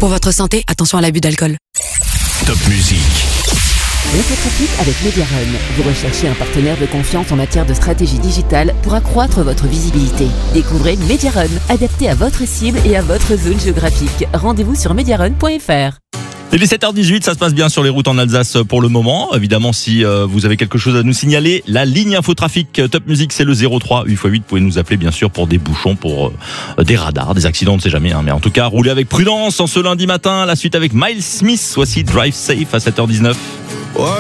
Pour votre santé, attention à l'abus d'alcool. Top Music. L'infotrafic avec Mediarun. Vous recherchez un partenaire de confiance en matière de stratégie digitale pour accroître votre visibilité. Découvrez Mediarun, adapté à votre cible et à votre zone géographique. Rendez-vous sur mediarun.fr. Il est 7h18, ça se passe bien sur les routes en Alsace pour le moment. Évidemment, si vous avez quelque chose à nous signaler, la ligne infotrafic Top Music, c'est le 03 8x8. Vous pouvez nous appeler bien sûr pour des bouchons, pour des radars, des accidents, on ne sait jamais. Mais en tout cas, roulez avec prudence en ce lundi matin. La suite avec Miles Smith, voici Drive Safe à 7h19.